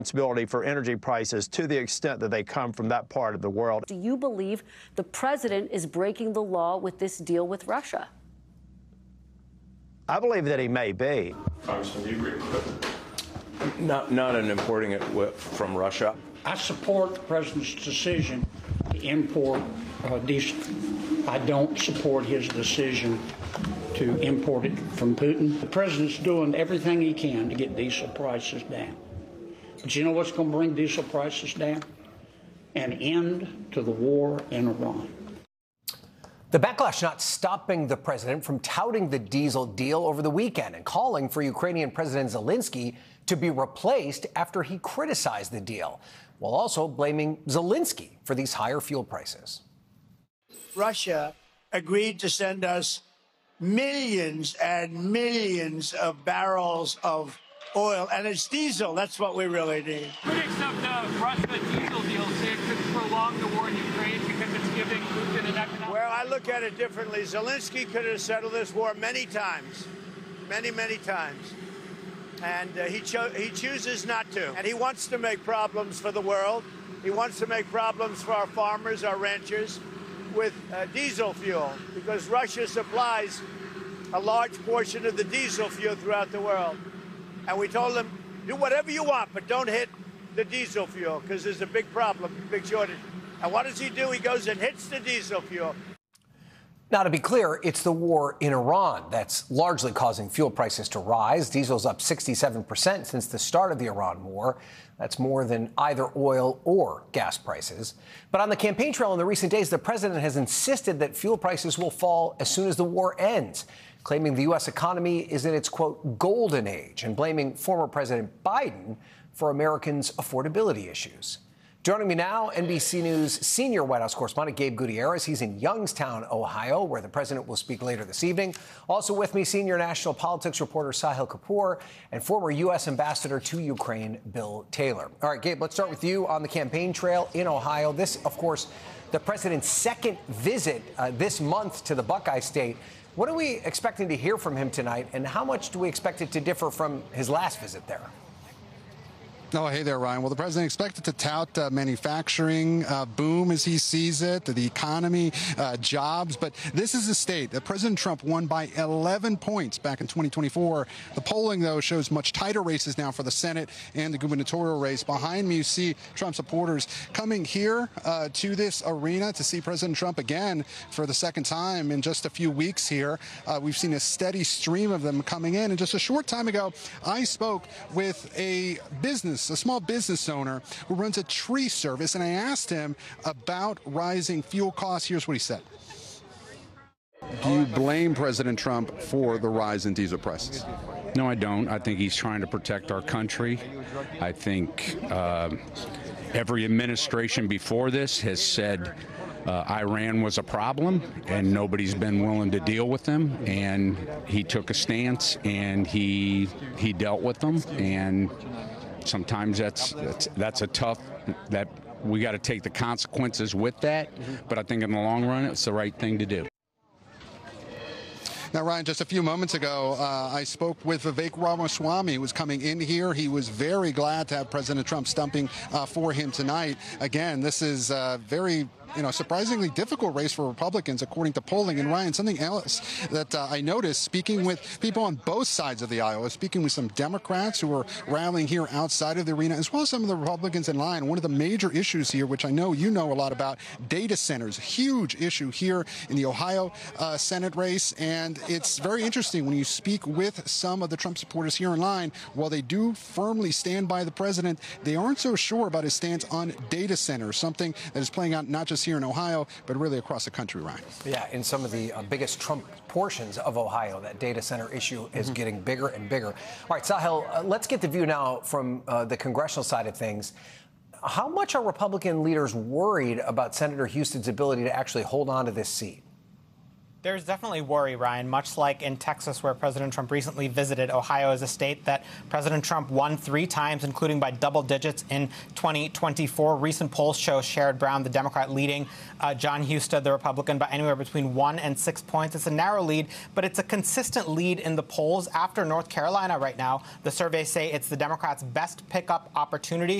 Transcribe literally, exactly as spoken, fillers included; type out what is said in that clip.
responsibility for energy prices to the extent that they come from that part of the world. Do you believe the president is breaking the law with this deal with Russia? I believe that he may be. Congressman, do you agree with that? Not, not in importing it from Russia. I support the president's decision to import uh, diesel. I don't support his decision to import it from Putin. The president's doing everything he can to get diesel prices down. But you know what's going to bring diesel prices down? An end to the war in Iran. The backlash not stopping the president from touting the diesel deal over the weekend and calling for Ukrainian President Zelensky to be replaced after he criticized the deal, while also blaming Zelensky for these higher fuel prices. Russia agreed to send us millions and millions of barrels of oil, and it's diesel. That's what we really need. Critics of the Russia diesel deal say it could prolong the war in Ukraine because it's giving Putin an economic... Well, I look at it differently. Zelensky could have settled this war many times, many, many times. And uh, he, cho- he chooses not to. And he wants to make problems for the world. He wants to make problems for our farmers, our ranchers, with uh, diesel fuel, because Russia supplies a large portion of the diesel fuel throughout the world. And we told him, do whatever you want, but don't hit the diesel fuel, because there's a big problem, big shortage. And what does he do? He goes and hits the diesel fuel. Now, to be clear, it's the war in Iran that's largely causing fuel prices to rise. Diesel's up sixty-seven percent since the start of the Iran war. That's more than either oil or gas prices. But on the campaign trail in the recent days, the president has insisted that fuel prices will fall as soon as the war ends, claiming the U S economy is in its, quote, golden age, and blaming former President Biden for Americans' affordability issues. Joining me now, N B C News senior White House correspondent Gabe Gutierrez. He's in Youngstown, Ohio, where the president will speak later this evening. Also with me, senior national politics reporter Sahil Kapoor and former U S ambassador to Ukraine, Bill Taylor. All right, Gabe, let's start with you on the campaign trail in Ohio. This, of course, the president's second visit uh, this month to the Buckeye State. What are we expecting to hear from him tonight, and how much do we expect it to differ from his last visit there? Oh, hey there, Ryan. Well, the president expected to tout uh, manufacturing uh, boom as he sees it, the economy, uh, jobs. But this is a state that President Trump won by eleven points back in twenty twenty-four. The polling, though, shows much tighter races now for the Senate and the gubernatorial race. Behind me, you see Trump supporters coming here uh, to this arena to see President Trump again for the second time in just a few weeks here. Uh, we've seen a steady stream of them coming in. And just a short time ago, I spoke with a business a small business owner who runs a tree service, and I asked him about rising fuel costs. Here's what he said. Do you blame President Trump for the rise in diesel prices? No, I don't. I think he's trying to protect our country. I think uh, every administration before this has said Uh, Iran was a problem, and nobody's been willing to deal with them. And he took a stance, and he he dealt with them. And sometimes that's that's, that's a tough that we got to take the consequences with that. But I think in the long run, it's the right thing to do. Now, Ryan, just a few moments ago, uh, I spoke with Vivek Ramaswamy, who was coming in here. He was very glad to have President Trump stumping uh, for him tonight. Again, this is uh, very you know, surprisingly difficult race for Republicans, according to polling. And Ryan, something else that uh, I noticed, speaking with people on both sides of the aisle, speaking with some Democrats who are rallying here outside of the arena, as well as some of the Republicans in line. One of the major issues here, which I know you know a lot about, data centers, huge issue here in the Ohio uh, Senate race. And it's very interesting when you speak with some of the Trump supporters here in line. While they do firmly stand by the president, they aren't so sure about his stance on data centers, something that is playing out not just here in Ohio, but really across the country, Ryan. Yeah, in some of the uh, biggest Trump portions of Ohio, that data center issue is mm-hmm. getting bigger and bigger. All right, Sahil, uh, let's get the view now from uh, the congressional side of things. How much are Republican leaders worried about Senator Houston's ability to actually hold on to this seat? There's definitely worry, Ryan, much like in Texas, where President Trump recently visited. Ohio is a state that President Trump won three times, including by double digits in twenty twenty-four. Recent polls show Sherrod Brown, the Democrat, leading uh, John Husted, the Republican, by anywhere between one and six points. It's a narrow lead, but it's a consistent lead in the polls. After North Carolina right now, the surveys say it's the Democrats' best pickup opportunity.